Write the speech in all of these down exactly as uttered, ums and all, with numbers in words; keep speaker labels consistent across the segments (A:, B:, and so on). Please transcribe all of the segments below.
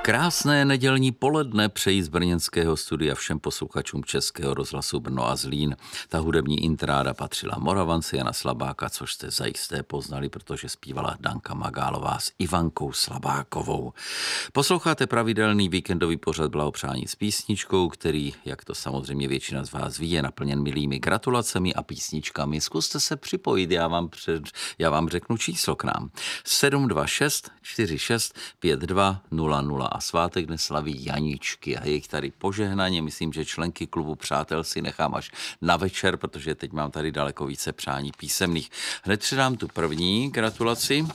A: Krásné nedělní poledne přeji z brněnského studia všem posluchačům Českého rozhlasu Brno a Zlín. Ta hudební intráda patřila Moravanci Jana Slabáka, což jste zajisté poznali, protože zpívala Danka Magálová s Ivankou Slabákovou. Posloucháte pravidelný víkendový pořad Blahopřání s písničkou, který, jak to samozřejmě většina z vás ví, je naplněn milými gratulacemi a písničkami. Zkuste se připojit, já vám, před, já vám řeknu číslo k nám. sedm dva šest čtyři šest pět dva nula nula a svátek dnes slaví Janičky a je jich tady požehnaně. Myslím, že členky klubu Přátel si nechám až na večer, protože teď mám tady daleko více přání písemných. Hned předám tu první gratulaci.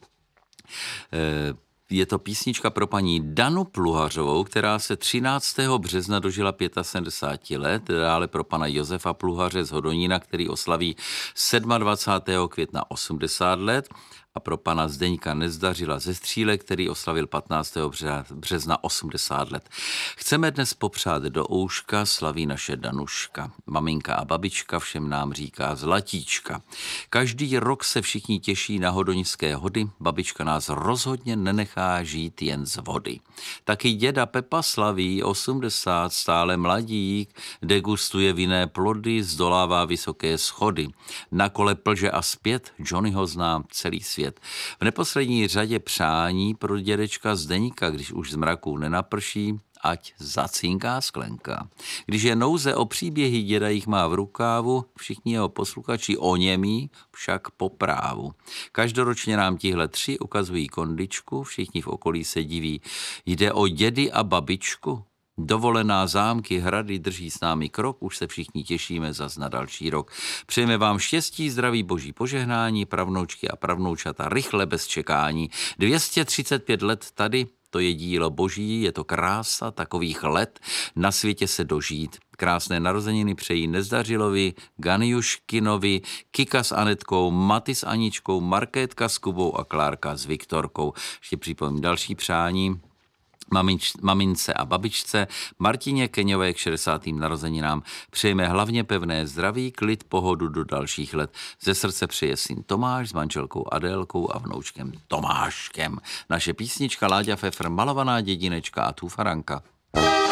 A: Je to písnička pro paní Danu Pluhařovou, která se třináctého března dožila sedmdesáti pěti let, dále pro pana Josefa Pluhaře z Hodonína, který oslaví dvacátého sedmého května osmdesát let, a pro pana Zdeňka Nezdařila ze Stříle, který oslavil patnáctého března osmdesát let. Chceme dnes popřát do ouška, slaví naše Danuška. Maminka a babička všem nám říká zlatíčka. Každý rok se všichni těší na hodoňské hody, babička nás rozhodně nenechá žít jen z vody. Taky děda Pepa slaví osmdesát, stále mladík, degustuje vinné plody, zdolává vysoké schody. Na kole plže a zpět, Johnnyho znám celý svět. V neposlední řadě přání pro dědečka Zdeňka, když už z mraků nenaprší, ať zacínká sklenka. Když je nouze o příběhy, děda jich má v rukávu, všichni jeho posluchači oněmí, však po právu. Každoročně nám tihle tři ukazují kondičku, všichni v okolí se diví. Jde o dědy a babičku? Dovolená, zámky, hrady drží s námi krok, už se všichni těšíme zas na další rok. Přejeme vám štěstí, zdraví, boží požehnání, pravnoučky a pravnoučata rychle bez čekání. dvě stě třicet pět let tady, to je dílo boží, je to krása takových let na světě se dožít. Krásné narozeniny přejí Nezdařilovi, Ganiuškinovi, Kika s Anetkou, Maty s Aničkou, Markétka s Kubou a Klárka s Viktorkou. Ještě připomínám další přání. Maminč, mamince a babičce Martině Keňové k šedesátým narozeninám přejeme hlavně pevné zdraví, klid, pohodu do dalších let. Ze srdce přeje syn Tomáš s manželkou Adélkou a vnoučkem Tomáškem. Naše písnička Láďa Fefr, Malovaná dědinečka a Tufaranka.